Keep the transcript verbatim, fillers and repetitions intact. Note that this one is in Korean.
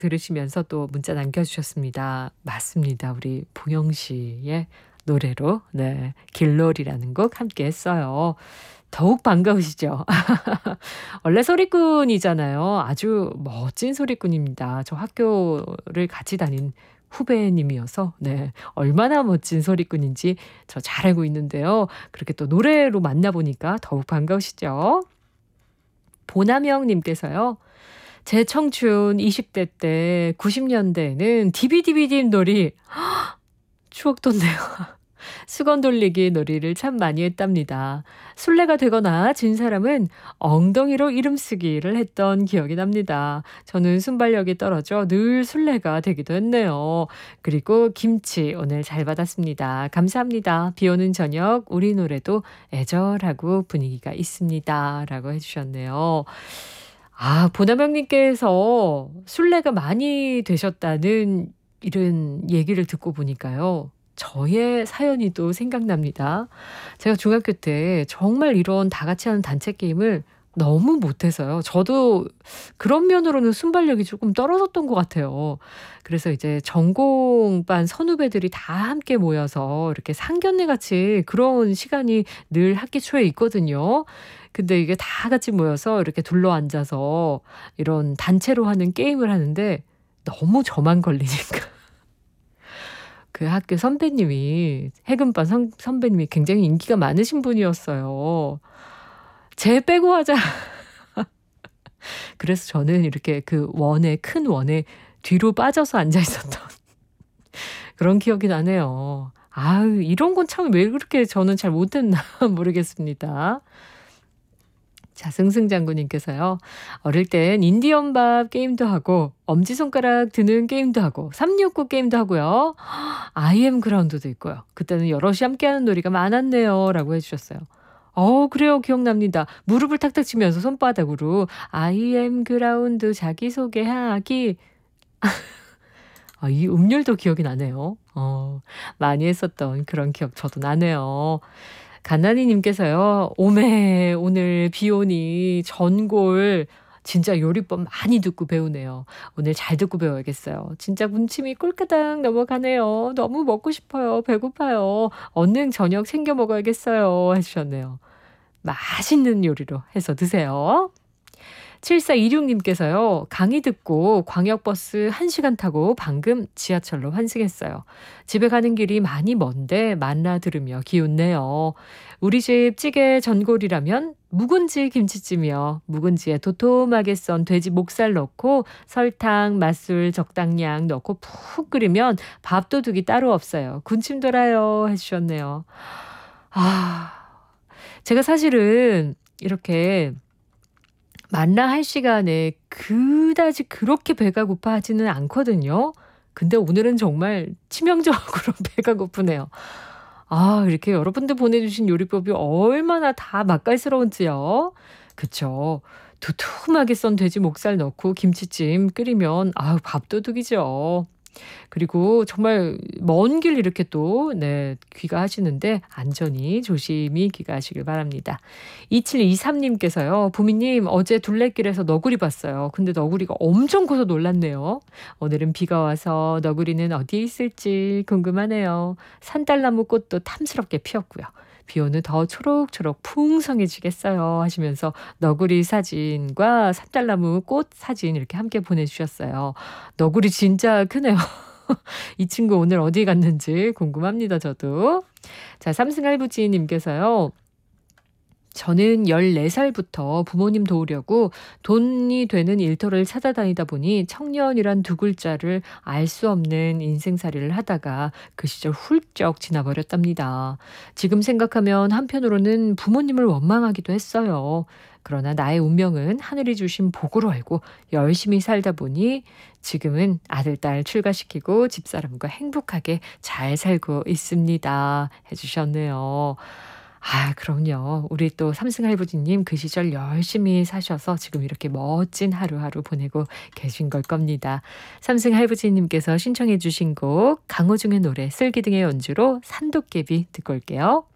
들으시면서 또 문자 남겨주셨습니다. 맞습니다. 우리 봉영 씨의 노래로 네 길놀이라는 곡 함께 했어요. 더욱 반가우시죠? 원래 소리꾼이잖아요. 아주 멋진 소리꾼입니다. 저 학교를 같이 다닌 후배님이어서 네 얼마나 멋진 소리꾼인지 저 잘 알고 있는데요. 그렇게 또 노래로 만나보니까 더욱 반가우시죠? 보남영 님께서요. 제 청춘 이십 대 때 구십 년대에는 디비디비디 놀이 추억 돋네요. 수건 돌리기 놀이를 참 많이 했답니다. 술래가 되거나 진 사람은 엉덩이로 이름 쓰기를 했던 기억이 납니다. 저는 순발력이 떨어져 늘 술래가 되기도 했네요. 그리고 김치 오늘 잘 받았습니다. 감사합니다. 비 오는 저녁 우리 노래도 애절하고 분위기가 있습니다. 라고 해주셨네요. 아, 보남형님께서 술래가 많이 되셨다는 이런 얘기를 듣고 보니까요. 저의 사연이 또 생각납니다. 제가 중학교 때 정말 이런 다 같이 하는 단체 게임을 너무 못해서요. 저도 그런 면으로는 순발력이 조금 떨어졌던 것 같아요. 그래서 이제 전공반 선후배들이 다 함께 모여서 이렇게 상견례 같이 그런 시간이 늘 학기 초에 있거든요. 근데 이게 다 같이 모여서 이렇게 둘러앉아서 이런 단체로 하는 게임을 하는데 너무 저만 걸리니까. 그 학교 선배님이 해금반 선, 선배님이 굉장히 인기가 많으신 분이었어요. 쟤 빼고 하자. 그래서 저는 이렇게 그 원에 큰 원에 뒤로 빠져서 앉아 있었던 그런 기억이 나네요. 아유 이런 건 참 왜 그렇게 저는 잘 못했나 모르겠습니다. 자, 승승장구님께서요. 어릴 땐 인디언 밥 게임도 하고 엄지손가락 드는 게임도 하고 삼육구 게임도 하고요. 아이엠 그라운드도 있고요. 그때는 여럿이 함께하는 놀이가 많았네요. 라고 해주셨어요. 어 그래요. 기억납니다. 무릎을 탁탁 치면서 손바닥으로 아이엠 그라운드 자기소개하기. 아, 이 음률도 기억이 나네요. 어, 많이 했었던 그런 기억 저도 나네요. 가나니님께서요. 오메 오늘 비 오니 전골 진짜 요리법 많이 듣고 배우네요. 오늘 잘 듣고 배워야겠어요. 진짜 군침이 꿀까당 넘어가네요. 너무 먹고 싶어요. 배고파요. 얼른 저녁 챙겨 먹어야겠어요. 해주셨네요. 맛있는 요리로 해서 드세요. 칠사이육님께서요. 강의 듣고 광역버스 한 시간 타고 방금 지하철로 환승했어요. 집에 가는 길이 많이 먼데 만나 들으며 기운내요. 우리 집 찌개 전골이라면 묵은지 김치찜이요. 묵은지에 도톰하게 썬 돼지 목살 넣고 설탕, 맛술 적당량 넣고 푹 끓이면 밥도둑이 따로 없어요. 군침 돌아요 해주셨네요. 아, 제가 사실은 이렇게 만나 할 시간에 그다지 그렇게 배가 고파하지는 않거든요. 근데 오늘은 정말 치명적으로 배가 고프네요. 아, 이렇게 여러분들 보내주신 요리법이 얼마나 다 맛깔스러운지요. 그쵸. 두툼하게 썬 돼지 목살 넣고 김치찜 끓이면 아우 밥도둑이죠. 그리고 정말 먼 길 이렇게 또 네, 귀가하시는데 안전히 조심히 귀가하시길 바랍니다. 이칠이삼님께서요. 부미님 어제 둘레길에서 너구리 봤어요. 근데 너구리가 엄청 커서 놀랐네요. 오늘은 비가 와서 너구리는 어디에 있을지 궁금하네요. 산딸나무 꽃도 탐스럽게 피었고요. 비 오는 더 초록초록 풍성해지겠어요 하시면서 너구리 사진과 산딸나무 꽃 사진 이렇게 함께 보내주셨어요. 너구리 진짜 크네요. 이 친구 오늘 어디 갔는지 궁금합니다. 저도. 자, 삼승할부지님께서요. 저는 열네 살부터 부모님 도우려고 돈이 되는 일터를 찾아다니다 보니 청년이란 두 글자를 알 수 없는 인생살이를 하다가 그 시절 훌쩍 지나버렸답니다. 지금 생각하면 한편으로는 부모님을 원망하기도 했어요. 그러나 나의 운명은 하늘이 주신 복으로 알고 열심히 살다 보니 지금은 아들, 딸 출가시키고 집사람과 행복하게 잘 살고 있습니다. 해주셨네요. 아, 그럼요. 우리 또 삼승할부지님 그 시절 열심히 사셔서 지금 이렇게 멋진 하루하루 보내고 계신 걸 겁니다. 삼승할부지님께서 신청해 주신 곡 강호중의 노래 슬기등의 연주로 산도깨비 듣고 올게요.